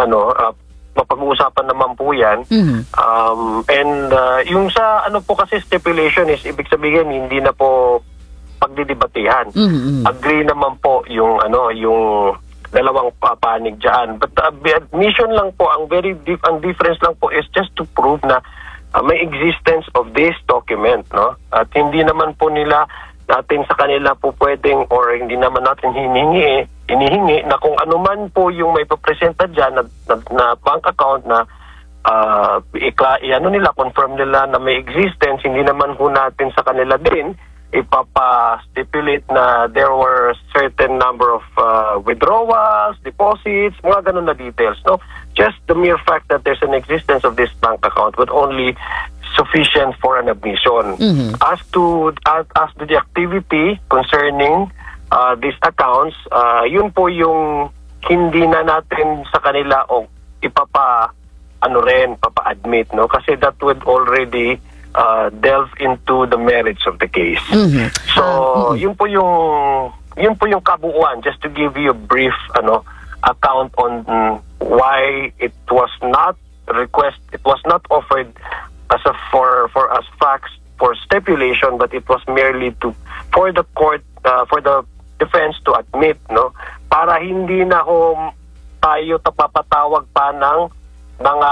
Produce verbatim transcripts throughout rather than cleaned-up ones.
ano, uh, mapag-uusapan naman po yan. Mm-hmm. Um, and uh, yung sa ano po kasi stipulation is, ibig sabihin, hindi na po pagdidebatehan. Mm-hmm. Agree naman po yung ano, yung dalawang papanig dyan. But uh, admission lang po, ang very dif- ang difference lang po is just to prove na uh, may existence of this document, no? At hindi naman po nila natin sa kanila po pwedeng, or hindi naman natin hinihingi, hinihingi na kung ano man po yung may papresenta dyan na, na, na bank account na uh, ikla, ano nila, confirm nila na may existence, hindi naman po natin sa kanila din ipapa-stipulate na there were certain number of uh, withdrawals, deposits, mga ganun na details. No? Just the mere fact that there's an existence of this bank account would only sufficient for an admission. Mm-hmm. As to as, as to the activity concerning uh, these accounts, uh, yun po yung hindi na natin sa kanila o ipapa ano rin, papa-admit, no? Kasi that would already uh, delve into the merits of the case. Mm-hmm. So, uh, mm-hmm. yun po yung yun po yung kabuuan, just to give you a brief ano account on mm, why it was not request it was not offered as a for for as facts for stipulation, but it was merely to for the court uh, for the defense to admit, no, para hindi na ho tayo tapapatawag pa ng mga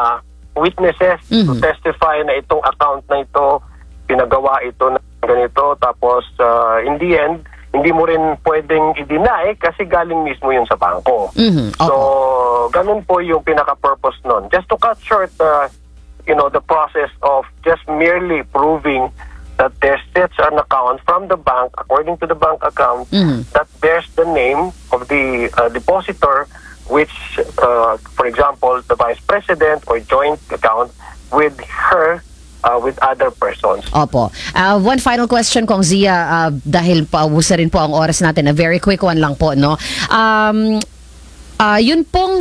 witnesses mm-hmm. to testify na itong account na ito pinagawa ito na ganito, tapos uh, in the end hindi mo rin pwedeng i-deny kasi galing mismo yun sa bangko. Mm-hmm. Okay. So ganun po yung pinaka-purpose nun, just to cut short uh, you know, the process of just merely proving that there sits an account from the bank, according to the bank account, mm-hmm. that bears the name of the uh, depositor, which, uh, for example, the vice president or joint account with her, uh, with other persons. Opo. Uh, one final question, Kong Zia, uh, dahil paubusan rin po ang oras natin, a very quick one lang po, no? Um, uh, yun pong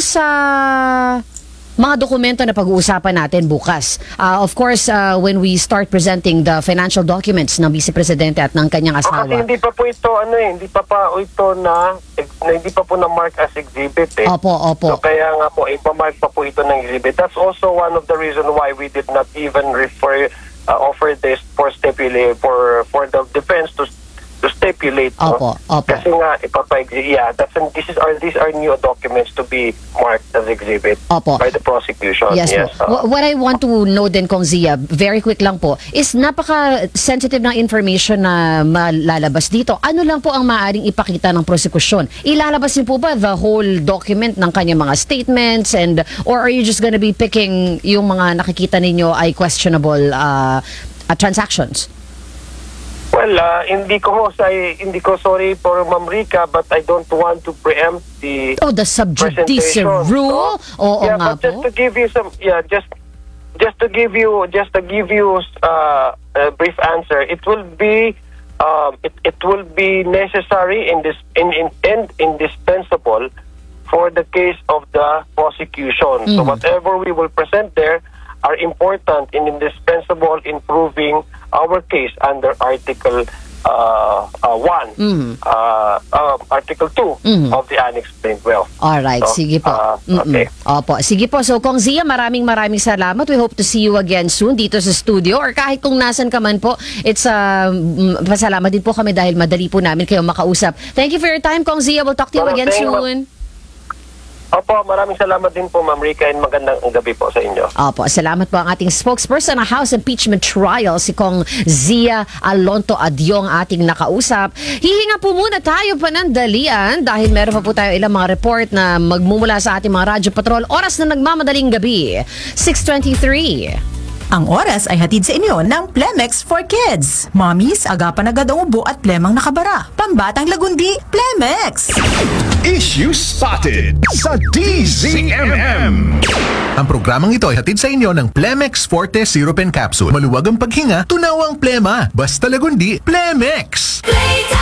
sa mga dokumento na pag-uusapan natin bukas. Uh, of course, uh, when we start presenting the financial documents ng Vice Presidente at ng kanyang asawa. O, kasi hindi pa po ito, ano eh, hindi pa pa ito na, na hindi pa po na-mark as exhibit eh. Opo, opo. So kaya nga po, ipamark pa po ito ng exhibit. That's also one of the reason why we did not even refer, uh, offer this for stipulate, for, for the defense to to stipulate. Opo, no? opo. Kasi nga, ipapa-exhibit, yeah, that's, an, this is our, these are new documents to be marked as exhibit Opo. by the prosecution. Yes, yes po. uh, What I want to know din, Kong Zia, very quick lang po, is napaka-sensitive ng information na malalabas dito. Ano lang po ang maaaring ipakita ng prosekusyon? Ilalabas niyo po ba the whole document ng kanyang mga statements, and or are you just gonna be picking yung mga nakikita ninyo ay questionable uh, uh, transactions? Well, uh, hindi ko ho say, hindi ko sorry for Ma'am Rica, but I don't want to preempt the Oh, the sub judice presentation, rule? no? Oo yeah, nga but just po. to give you some, yeah, just just to give you, just to give you uh, a brief answer, it will be, um, it it will be necessary in this in, in and indispensable for the case of the prosecution. Mm. So whatever we will present there are important and indispensable in proving our case under Article uh, uh, one, Mm. uh, uh, Article two Mm. of the Unexplained Wealth. Alright, So, sige po. uh, okay. Opo, sige po. So, Kong Zia, maraming maraming salamat. We hope to see you again soon dito sa studio, or kahit kung nasan ka man po. It's uh, mm, pasalamat din po kami dahil madali po namin kayo makausap. Thank you for your time, Kong Zia. We'll talk to you Oh, again thank you, soon. Opo, maraming salamat din po, Ma'am Rica, and magandang gabi po sa inyo. Opo, salamat po ang ating spokesperson ng House Impeachment Trial, si Kong Zia Alonto Adyong, ating nakausap. Hihinga po muna tayo panandalian dahil meron pa po tayo ilang mga report na magmumula sa ating mga radyo patrol. Oras na nagmamadaling gabi, six twenty-three. Ang oras ay hatid sa inyo ng Plemex for Kids. Mommies, agapan agad ang ubo at plemang nakabara. Pambatang lagundi, Plemex! Issue Spotted sa D Z M M. Ang programang ito ay hatid sa inyo ng Plemex Forte Syrup and Capsule. Maluwag ang paghinga, tunaw ang plema. Basta lagundi, Plemex! Playtime!